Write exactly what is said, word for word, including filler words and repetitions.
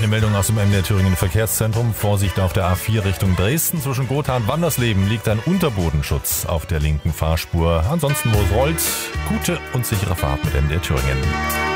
Eine Meldung aus dem M D R Thüringen Verkehrszentrum. Vorsicht auf der A vier Richtung Dresden. Zwischen Gotha und Wandersleben liegt ein Unterbodenschutz auf der linken Fahrspur. Ansonsten, wo es rollt, gute und sichere Fahrt mit M D R Thüringen.